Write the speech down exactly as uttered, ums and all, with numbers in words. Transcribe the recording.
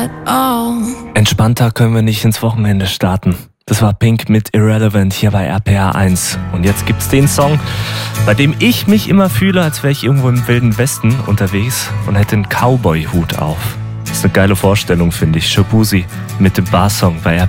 Entspannter können wir nicht ins Wochenende starten. Das war Pink mit Irrelevant hier bei R P R eins. Und jetzt gibt's den Song, bei dem ich mich immer fühle, als wäre ich irgendwo im Wilden Westen unterwegs und hätte einen Cowboy-Hut auf. Das ist eine geile Vorstellung, finde ich. Shaboozey mit dem Barsong bei R P R.